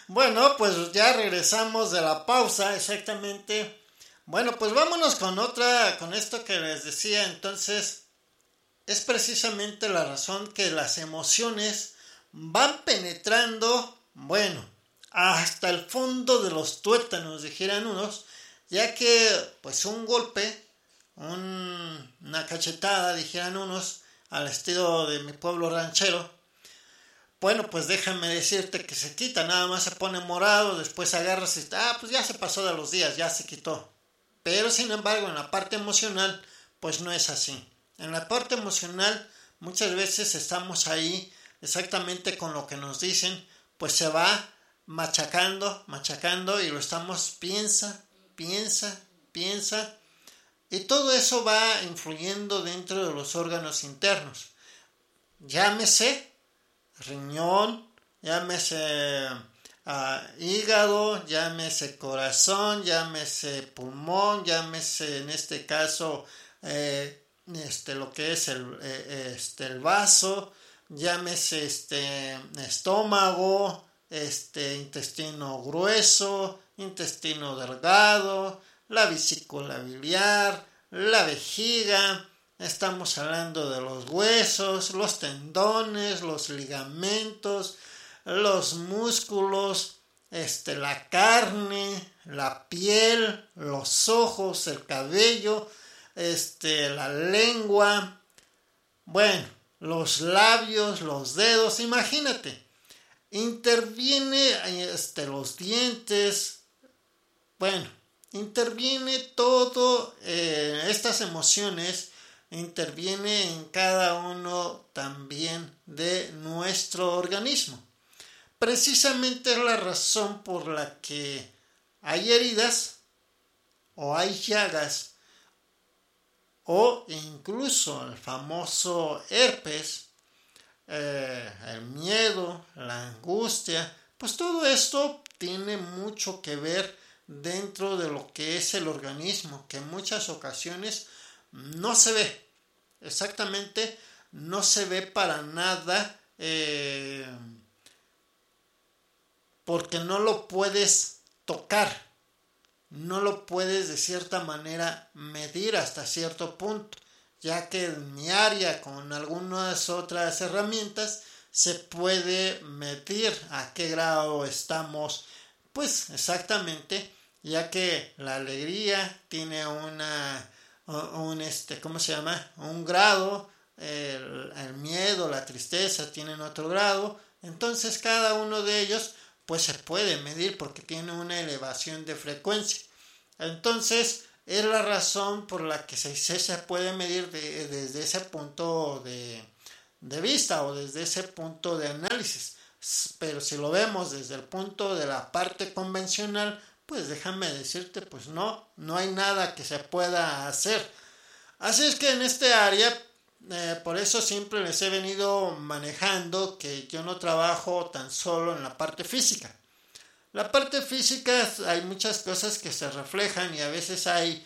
Bueno, pues ya regresamos de la pausa, exactamente. Bueno, pues vámonos con esto que les decía. Entonces, es precisamente la razón que las emociones van penetrando, bueno, hasta el fondo de los tuétanos, dijeran unos, ya que, pues un golpe, una cachetada, dijeran unos, al estilo de mi pueblo ranchero, bueno, pues déjame decirte que se quita, nada más se pone morado, después agarras y pues ya se pasó de los días, ya se quitó. Pero sin embargo, en la parte emocional, pues no es así. En la parte emocional, muchas veces estamos ahí exactamente con lo que nos dicen, pues se va machacando y lo estamos piensa, y todo eso va influyendo dentro de los órganos internos. Llámese riñón, llámese hígado, llámese corazón, llámese pulmón, llámese en este caso lo que es el vaso, llámese estómago, intestino grueso, intestino delgado, la vesícula biliar, la vejiga. Estamos hablando de los huesos, los tendones, los ligamentos, los músculos, la carne, la piel, los ojos, el cabello, la lengua, bueno, los labios, los dedos, imagínate. Interviene los dientes, bueno, interviene todo, estas emociones interviene en cada uno también de nuestro organismo. Precisamente es la razón por la que hay heridas o hay llagas o incluso el famoso herpes, el miedo, la angustia, pues todo esto tiene mucho que ver dentro de lo que es el organismo, que en muchas ocasiones no se ve, exactamente no se ve para nada, porque no lo puedes tocar, no lo puedes de cierta manera medir hasta cierto punto, ya que en mi área con algunas otras herramientas se puede medir a qué grado estamos, pues exactamente, ya que la alegría tiene un grado, el miedo, la tristeza tienen otro grado, entonces cada uno de ellos pues se puede medir porque tiene una elevación de frecuencia. Entonces es la razón por la que se puede medir desde ese punto de vista o desde ese punto de análisis. Pero si lo vemos desde el punto de la parte convencional, pues déjame decirte, pues no hay nada que se pueda hacer. Así es que en este área, por eso siempre les he venido manejando que yo no trabajo tan solo en la parte física. La parte física hay muchas cosas que se reflejan y a veces hay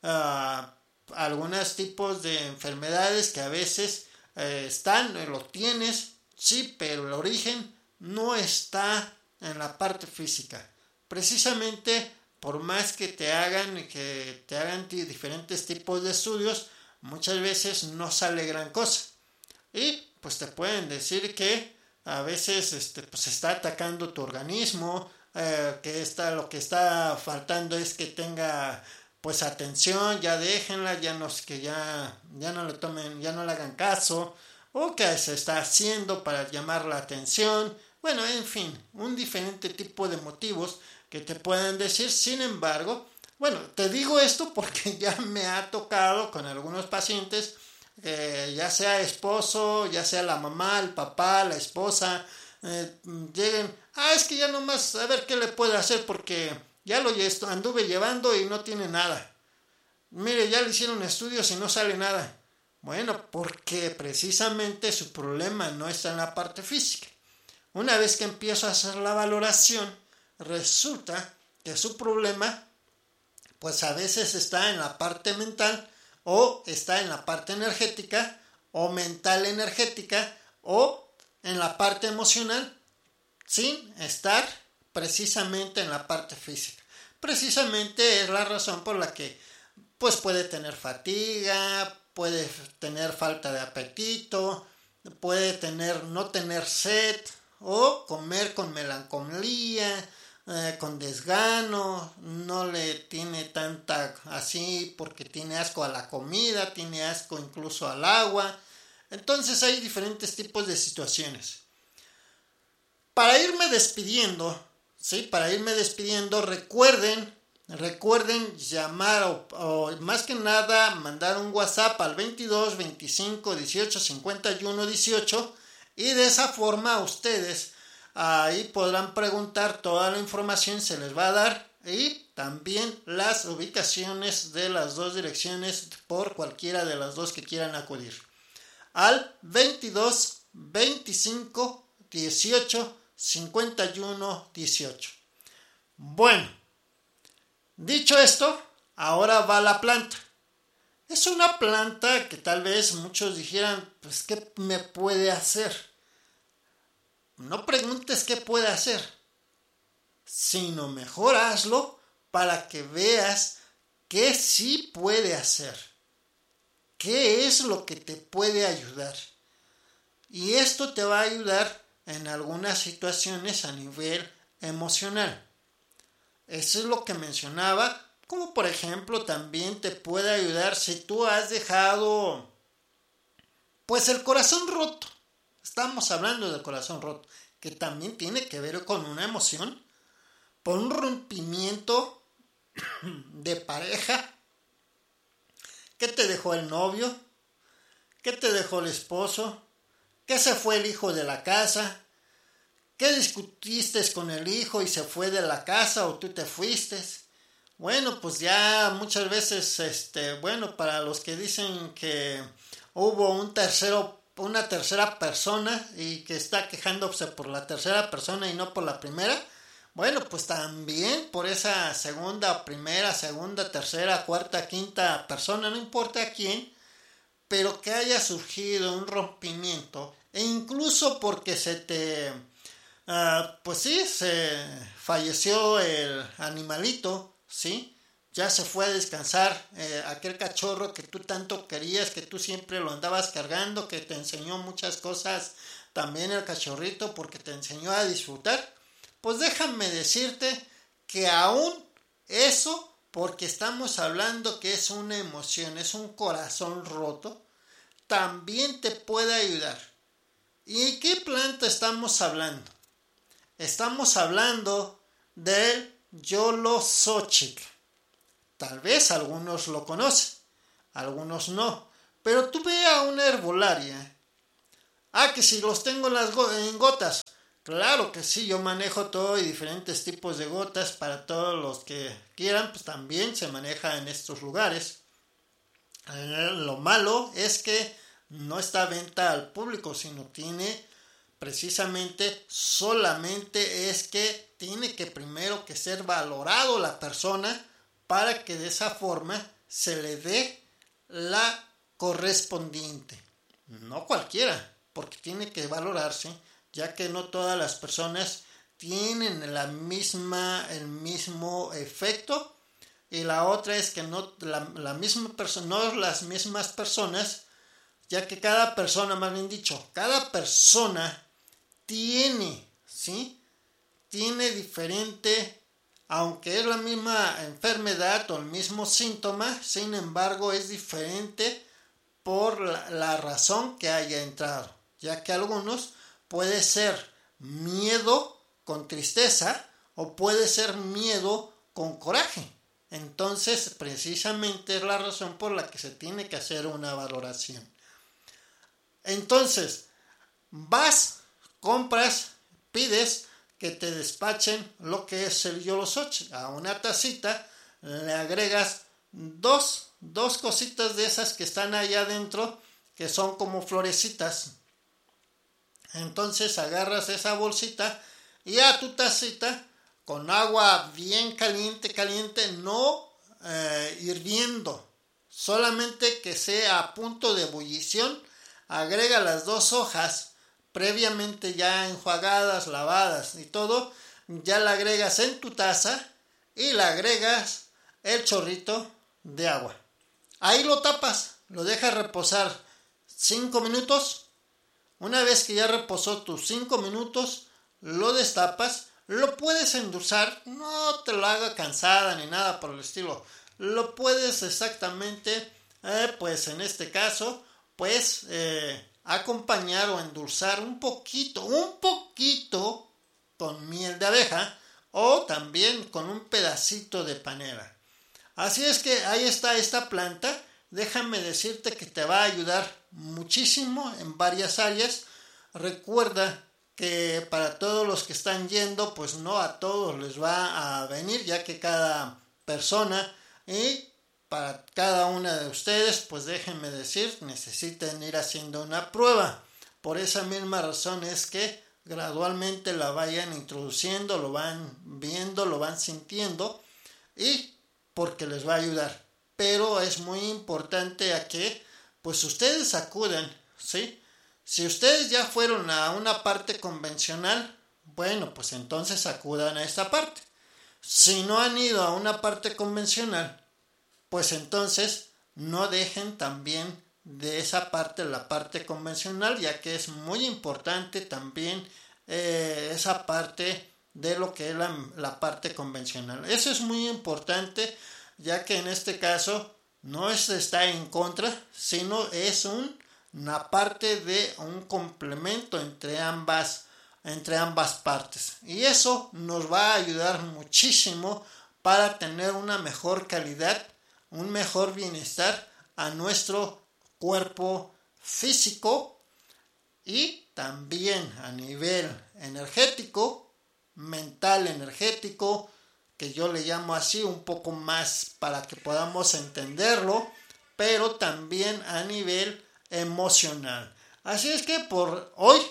algunos tipos de enfermedades que a veces lo tienes, sí, pero el origen no está en la parte física. Precisamente por más que te hagan diferentes tipos de estudios, muchas veces no sale gran cosa. Y pues te pueden decir que a veces pues está atacando tu organismo, lo que está faltando es que tenga pues atención, ya déjenla, ya no le tomen, ya no le hagan caso, o que se está haciendo para llamar la atención. Bueno, en fin, un diferente tipo de motivos que te pueden decir. Sin embargo, bueno, te digo esto porque ya me ha tocado con algunos pacientes, ya sea esposo, ya sea la mamá, el papá, la esposa, lleguen, es que ya nomás a ver qué le puedo hacer porque ya lo anduve llevando y no tiene nada. Mire, ya le hicieron estudios y no sale nada. Bueno, porque precisamente su problema no está en la parte física. Una vez que empiezo a hacer la valoración, resulta que su problema pues a veces está en la parte mental o está en la parte energética o mental energética o en la parte emocional sin estar precisamente en la parte física. Precisamente es la razón por la que pues puede tener fatiga, puede tener falta de apetito, puede no tener sed o comer con melancolía, con desgano, no le tiene tanta así porque tiene asco a la comida, tiene asco incluso al agua. Entonces hay diferentes tipos de situaciones. Para irme despidiendo, recuerden llamar o más que nada mandar un WhatsApp al 22 25 18 51 18 y de esa forma ustedes ahí podrán preguntar, toda la información se les va a dar y también las ubicaciones de las dos direcciones por cualquiera de las dos que quieran acudir. Al 22 25 18 51 18. Bueno, dicho esto, ahora va la planta. Es una planta que tal vez muchos dijeran, pues, ¿qué me puede hacer? No preguntes qué puede hacer, sino mejor hazlo para que veas qué sí puede hacer. ¿Qué es lo que te puede ayudar? Y esto te va a ayudar en algunas situaciones a nivel emocional. Eso es lo que mencionaba, como por ejemplo también te puede ayudar si tú has dejado pues el corazón roto. Estamos hablando del corazón roto, que también tiene que ver con una emoción, por un rompimiento de pareja, que te dejó el novio, que te dejó el esposo, que se fue el hijo de la casa, que discutiste con el hijo y se fue de la casa o tú te fuiste. Bueno, pues ya muchas veces, para los que dicen que hubo una tercera persona y que está quejándose por la tercera persona y no por la primera, bueno, pues también por esa segunda, tercera, cuarta, quinta persona, no importa quién, pero que haya surgido un rompimiento e incluso porque se falleció el animalito, ¿sí? Ya se fue a descansar aquel cachorro que tú tanto querías, que tú siempre lo andabas cargando, que te enseñó muchas cosas también el cachorrito porque te enseñó a disfrutar. Pues déjame decirte que aún eso, porque estamos hablando que es una emoción, es un corazón roto, también te puede ayudar. ¿Y qué planta estamos hablando? Estamos hablando del Yolosóchitl. Tal vez algunos lo conocen, algunos no. Pero tú ve a una herbolaria. Que si los tengo en gotas. Claro que sí, yo manejo todo y diferentes tipos de gotas para todos los que quieran, pues también se maneja en estos lugares. Lo malo es que no está a venta al público, sino tiene precisamente solamente es que tiene que primero que ser valorado la persona para que de esa forma se le dé la correspondiente. No cualquiera, porque tiene que valorarse, ya que no todas las personas tienen el mismo efecto, y la otra es que no las mismas personas, ya que cada persona, más bien dicho, cada persona tiene diferente, aunque es la misma enfermedad o el mismo síntoma, sin embargo es diferente por la razón que haya entrado, ya que algunos puede ser miedo con tristeza o puede ser miedo con coraje. Entonces, precisamente es la razón por la que se tiene que hacer una valoración. Entonces, vas, compras, pides que te despachen lo que es el Yolosóchitl. A una tacita le agregas dos cositas de esas que están allá adentro, que son como florecitas. Entonces agarras esa bolsita y a tu tacita con agua bien caliente, no hirviendo, solamente que sea a punto de ebullición, agrega las 2 hojas previamente ya enjuagadas, lavadas y todo, ya la agregas en tu taza y le agregas el chorrito de agua. Ahí lo tapas, lo dejas reposar 5 minutos. Una vez que ya reposó tus 5 minutos, lo destapas. Lo puedes endulzar, no te lo haga cansada ni nada por el estilo. Lo puedes exactamente, pues en este caso, pues acompañar o endulzar un poquito con miel de abeja o también con un pedacito de panela. Así es que ahí está esta planta. Déjame decirte que te va a ayudar muchísimo en varias áreas. Recuerda que para todos los que están yendo, pues no a todos les va a venir, ya que cada persona y para cada una de ustedes, pues déjenme decir, necesitan ir haciendo una prueba. Por esa misma razón es que gradualmente la vayan introduciendo, lo van viendo, lo van sintiendo y porque les va a ayudar. Pero es muy importante a que pues ustedes acudan, ¿sí? Si ustedes ya fueron a una parte convencional, bueno, pues entonces acudan a esta parte. Si no han ido a una parte convencional, pues entonces no dejen también de esa parte, la parte convencional, ya que es muy importante también esa parte de lo que es la parte convencional. Eso es muy importante, ya que en este caso no está en contra, sino es una parte de un complemento entre ambas partes. Y eso nos va a ayudar muchísimo para tener una mejor calidad, un mejor bienestar a nuestro cuerpo físico y también a nivel energético, mental energético, que yo le llamo así un poco más para que podamos entenderlo, pero también a nivel emocional. Así es que por hoy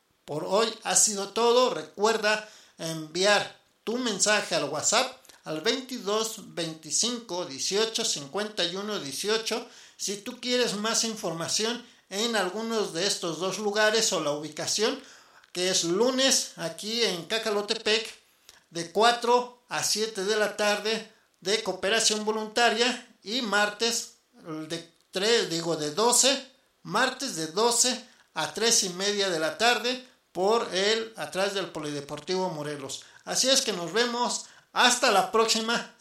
ha sido todo. Recuerda enviar tu mensaje al WhatsApp al 22 25 18 51 18 si tú quieres más información en algunos de estos dos lugares o la ubicación, que es lunes aquí en Cacalotepec de 4 a 7 de la tarde de cooperación voluntaria y martes de 12 a 3 y media de la tarde atrás del Polideportivo Morelos. Así es que nos vemos hasta la próxima.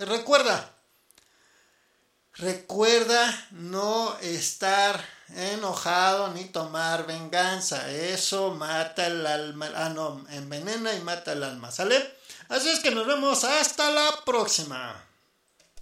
Recuerda no estar enojado ni tomar venganza. Eso mata el alma. Envenena y mata el alma. ¿Sale? Así es que nos vemos hasta la próxima.